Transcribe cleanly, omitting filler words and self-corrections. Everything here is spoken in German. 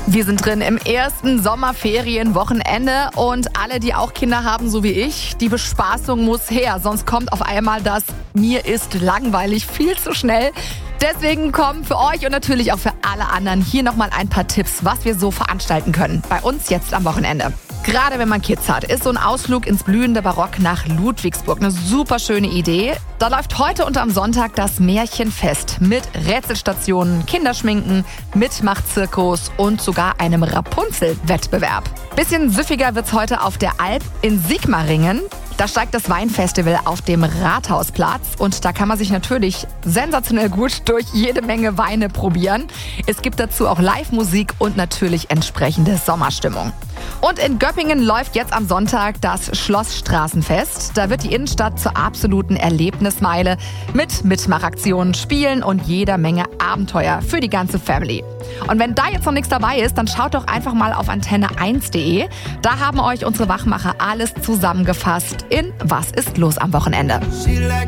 Wir sind drin im ersten Sommerferienwochenende und alle, die auch Kinder haben, so wie ich, die Bespaßung muss her. Sonst kommt auf einmal das "Mir ist langweilig" viel zu schnell. Deswegen kommen für euch und natürlich auch für alle anderen hier nochmal ein paar Tipps, was wir so veranstalten können. Bei uns jetzt am Wochenende. Gerade wenn man Kids hat, ist so ein Ausflug ins blühende Barock nach Ludwigsburg eine super schöne Idee. Da läuft heute und am Sonntag das Märchenfest mit Rätselstationen, Kinderschminken, Mitmachzirkus und sogar einem Rapunzel-Wettbewerb. Bisschen süffiger wird's heute auf der Alp in Sigmaringen. Da steigt das Weinfestival auf dem Rathausplatz und da kann man sich natürlich sensationell gut durch jede Menge Weine probieren. Es gibt dazu auch Live-Musik und natürlich entsprechende Sommerstimmung. Und in Göppingen läuft jetzt am Sonntag das Schlossstraßenfest. Da wird die Innenstadt zur absoluten Erlebnismeile mit Mitmachaktionen, Spielen und jeder Menge Abenteuer für die ganze Family. Und wenn da jetzt noch nichts dabei ist, dann schaut doch einfach mal auf antenne1.de. Da haben euch unsere Wachmacher alles zusammengefasst in Was ist los am Wochenende.